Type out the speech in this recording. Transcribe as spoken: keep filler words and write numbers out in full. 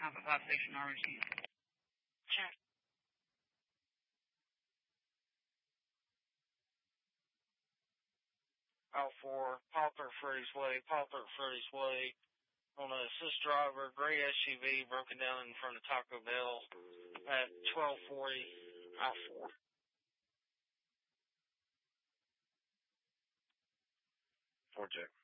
Alpha five station R G. Check. Out for Poplar Freddy's Way, Poplar Freddy's Way. On an assist driver, gray S U V broken down in front of Taco Bell at twelve forty, out four. Four check.